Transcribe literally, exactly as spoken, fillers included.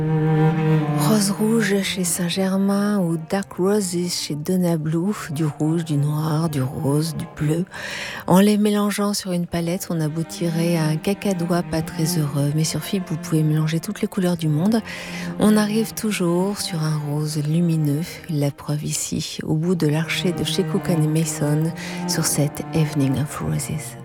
Rose rouge chez Saint-Germain ou Dark Roses chez Donna Blue, du rouge, du noir, du rose, du bleu. En les mélangeant sur une palette, on aboutirait à un cacadois pas très heureux. Mais sur Fibre, vous pouvez mélanger toutes les couleurs du monde. On arrive toujours sur un rose lumineux. La preuve ici, au bout de l'archet de chez Cook and Mason, sur cette Evening of Roses.